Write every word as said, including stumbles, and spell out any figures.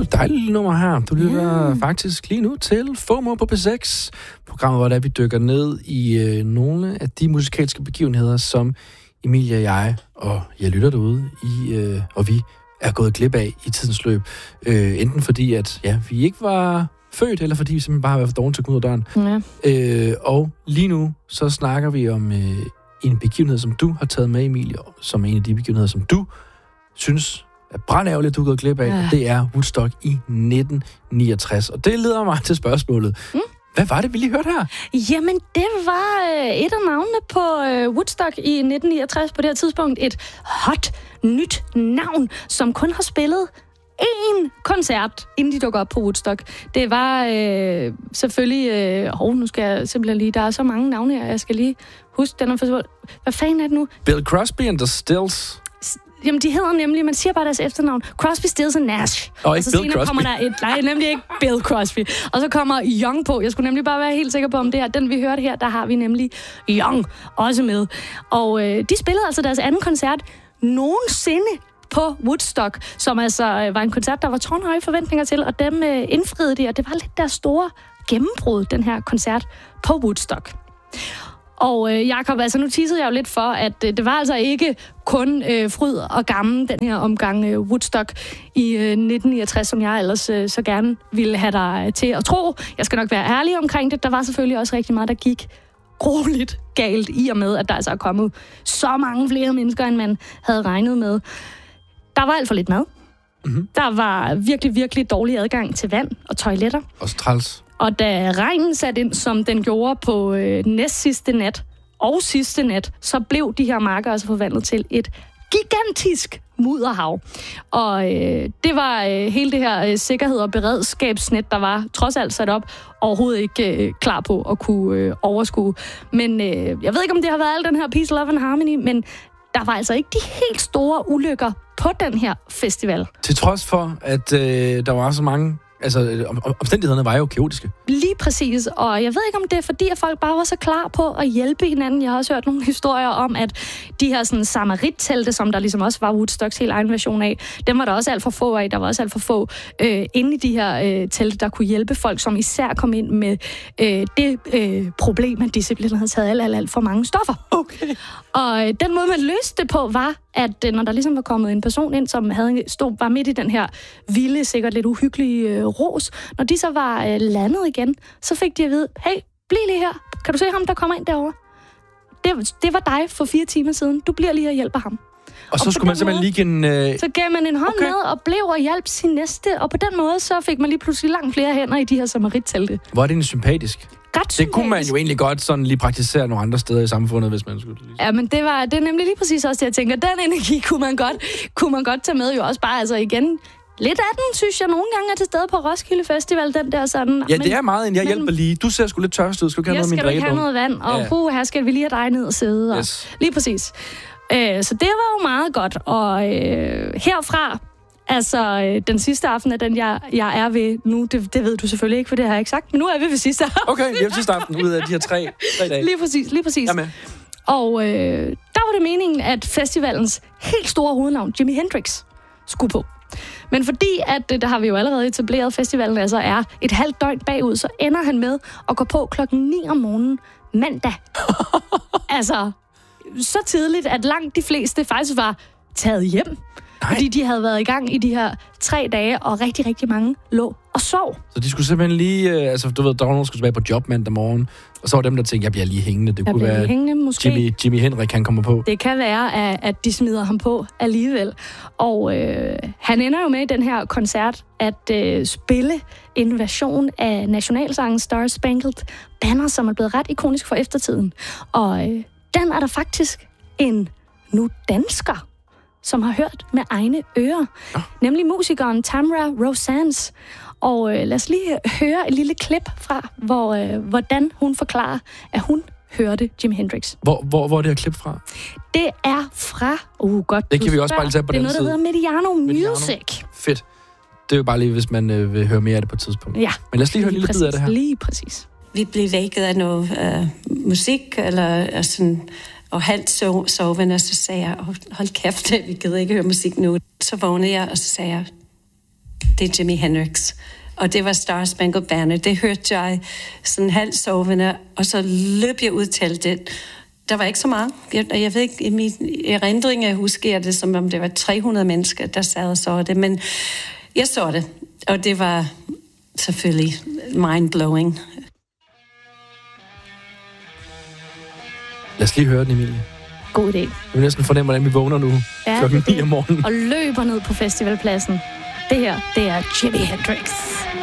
et dejligt nummer her. Du lytter yeah. faktisk lige nu til FOMO på P seks. Programmet, hvor der vi dykker ned i øh, nogle af de musikalske begivenheder, som Emilie og jeg, og jeg lytter derude, i, øh, og vi er gået glip af i tidens løb. Øh, enten fordi, at ja, vi ikke var født, eller fordi vi simpelthen bare har været for dårlige til at komme ud af døren. Ja. Øh, og lige nu, så snakker vi om øh, en begivenhed, som du har taget med, Emilie, som er en af de begivenheder, som du synes er brandærgerligt, du er gået glip af. Ja. Det er Woodstock i nitten niogtres. Og det leder mig til spørgsmålet. Mm. Hvad var det, vi lige hørte her? Jamen, det var øh, et af navnene på øh, Woodstock i nitten niogtres. På det her tidspunkt et hot, nyt navn, som kun har spillet én koncert, inden de dukker op på Woodstock. Det var øh, selvfølgelig... Øh, hov, nu skal jeg simpelthen lige... Der er så mange navne her, jeg skal lige huske den. For, hvad fanden er det nu? Bill Crosby and the Stills. Jamen, de hedder nemlig, man siger bare deres efternavn. Crosby, Stills and Nash. Og ikke Bill Crosby. Kommer der et, nej, nemlig ikke Bill Crosby. Og så kommer Young på. Jeg skulle nemlig bare være helt sikker på, om det her. Den, vi hørte her, der har vi nemlig Young også med. Og øh, de spillede altså deres anden koncert nogensinde på Woodstock, som altså øh, var en koncert, der var tårnhøje forventninger til, og dem øh, indfriede de, og det var lidt deres store gennembrud, den her koncert på Woodstock. Og øh, Jakob, altså nu teasede jeg jo lidt for, at øh, det var altså ikke kun øh, fryd og gammel, den her omgang øh, Woodstock i øh, nitten niogtres, som jeg ellers øh, så gerne ville have dig til at tro. Jeg skal nok være ærlig omkring det. Der var selvfølgelig også rigtig meget, der gik grueligt galt, i og med, at der altså er kommet så mange flere mennesker, end man havde regnet med. Der var alt for lidt mad. Mm-hmm. Der var virkelig, virkelig dårlig adgang til vand og toiletter. Og træls. Og da regnen satte ind, som den gjorde på øh, næst sidste nat og sidste nat, så blev de her marker altså forvandlet til et gigantisk mudderhav. Og øh, det var øh, hele det her øh, sikkerhed- og beredskabsnet, der var trods alt sat op, overhovedet ikke øh, klar på at kunne øh, overskue. Men øh, jeg ved ikke, om det har været al den her peace, love and harmony, men der var altså ikke de helt store ulykker på den her festival. Til trods for, at øh, der var så mange... Altså, omstændighederne var jo kaotiske. Lige præcis, og jeg ved ikke, om det er fordi, at folk bare var så klar på at hjælpe hinanden. Jeg har også hørt nogle historier om, at de her sådan samarit-telte, som der ligesom også var Woodstocks helt egen version af, dem var der også alt for få af. Der var også alt for få øh, inde i de her øh, telte, der kunne hjælpe folk, som især kom ind med øh, det øh, problem, at de simpelthen havde taget alt, alt, alt for mange stoffer. Okay. Og øh, den måde, man løste det på, var, at øh, når der ligesom var kommet en person ind, som havde stod bare midt i den her vilde, sikkert lidt uhyggelige øh, ros, når de så var øh, landet igen, så fik de at vide, hey, bliv lige her. Kan du se ham, der kommer ind derovre? Det, det var dig for fire timer siden. Du bliver lige og hjælper ham. Og så og skulle man simpelthen måde, lige en... Øh... Så gav man en hånd okay. med og blev og hjalp sin næste. Og på den måde, så fik man lige pludselig langt flere hænder i de her samarit-telte. Hvor er det egentlig sympatisk? Ret det kunne man jo egentlig godt sådan lige praktisere nogle andre steder i samfundet, hvis man skulle... Lige... Ja, men det var det er nemlig lige præcis også det, jeg tænker. Den energi kunne man godt, kunne man godt tage med jo også bare, altså igen... Lidt af den, synes jeg, nogle gange er til stede på Roskilde Festival, den der sådan... Ja, det er meget en, jeg hjælper men, lige. Du ser sgu lidt tørst ud, skal du have noget med min drikke? Jeg skal have noget vand, og ja. puh, her skal vi lige have dig ned og sidde. Yes. Og, lige præcis. Øh, så det var jo meget godt, og øh, herfra, altså øh, den sidste aften af den, jeg, jeg er ved nu, det, det ved du selvfølgelig ikke, for det har jeg ikke sagt, men nu er vi ved sidste aften. Okay, vi er ved sidste aften ud af de her tre, tre dage. Lige præcis, lige præcis. Jamen. Og øh, der var det meningen, at festivalens helt store hovednavn, Jimi Hendrix, skulle på. Men fordi, at der har vi jo allerede etableret festivalen, altså er et halvt døgn bagud, så ender han med at gå på klokken ni om morgenen mandag. Altså, så tidligt, at langt de fleste faktisk var taget hjem. Nej. Fordi de havde været i gang i de her tre dage, og rigtig, rigtig mange lå og sov. Så de skulle simpelthen lige... Øh, altså, du ved, der var nogen, der skulle tilbage på job mandag morgen, og så var dem, der tænkte, jeg bliver lige hængende. Det jeg kunne være hængende, måske. Jimmy, Jimi Hendrix, han kommer på. Det kan være, at, at de smider ham på alligevel. Og øh, han ender jo med i den her koncert at øh, spille en version af nationalsangen Star Spangled Banner, som er blevet ret ikonisk for eftertiden. Og øh, den er der faktisk en nu dansker, som har hørt med egne ører. Ja. Nemlig musikeren Tamra Rosanes. Og øh, lad os lige høre et lille klip fra, hvor, øh, hvordan hun forklarer, at hun hørte Jimi Hendrix. Hvor, hvor, hvor er det her klip fra? Det er fra... Uh, godt. Det kan vi også bare lige tage på den side. Det er noget, der hedder Mediano Music. Fedt. Det er jo bare lige, hvis man øh, vil høre mere af det på et tidspunkt. Ja. Men lad os lige høre lige en lille bid af det her. Lige præcis. Vi blev vækket af noget øh, musik, eller sådan... Og halvt sov, sovende, og så sagde jeg, hold kæft, vi gider ikke høre musik nu. Så vågnede jeg, og så sagde jeg, det er Jimi Hendrix. Og det var Star Spangled Banner. Det hørte jeg sådan halvt sovende, og så løb jeg ud til det. Der var ikke så meget. Jeg, jeg ved ikke, i min erindring, jeg husker det, som om det var tre hundrede mennesker, der sad og så det. Men jeg så det, og det var selvfølgelig mind-blowing. Lad os lige høre den, Emilie. God idé. Jeg vil næsten fornemme, hvordan vi vågner nu ja, klokken ni om morgenen. Og løber ned på festivalpladsen. Det her, det er Jimi Hendrix.